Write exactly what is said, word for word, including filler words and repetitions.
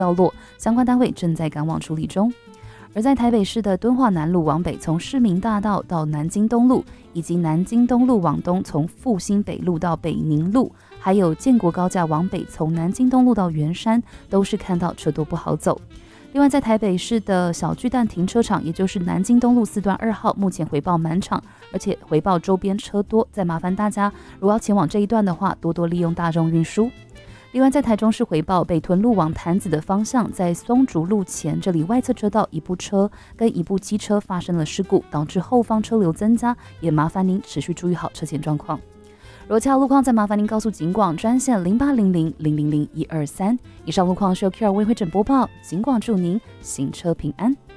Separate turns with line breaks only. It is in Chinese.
掉落，相关单位正在赶往处理中。而在台北市的敦化南路往北，从市民大道到南京东路，以及南京东路往东从复兴北路到北宁路，还有建国高架往北从南京东路到圆山，都是看到车多不好走。另外，在台北市的小巨蛋停车场，也就是南京东路四段二号，目前回报满场，而且回报周边车多，再麻烦大家如果要前往这一段的话，多多利用大众运输。另外，在台中市回报北屯路往潭子的方向，在松竹路前这里外侧车道一部车跟一部机车发生了事故，导致后方车流增加，也麻烦您持续注意好车前状况。如果其他路况，再麻烦您告诉警广专线零八零零零零零一二三。以上路况是由 Q R 微会诊播报，警广祝您行车平安。